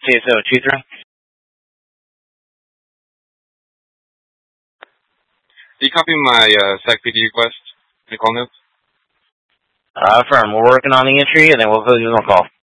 TSO-23. Do you copy my SAC-PD request? Any call notes? Affirm. We're working on the entry, and then we'll put you on call.